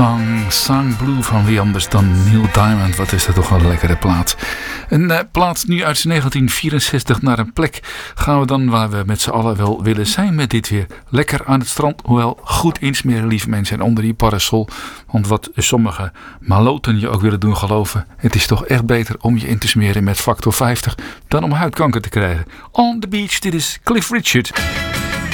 Song Blue van wie anders dan Neil Diamond. Wat is dat toch een lekkere plaat. Een plaat nu uit 1964 naar een plek gaan we dan waar we met z'n allen wel willen zijn met dit weer. Lekker aan het strand, hoewel goed insmeren lieve mensen en onder die parasol. Want wat sommige maloten je ook willen doen geloven. Het is toch echt beter om je in te smeren met factor 50 dan om huidkanker te krijgen. On the beach, dit is Cliff Richard.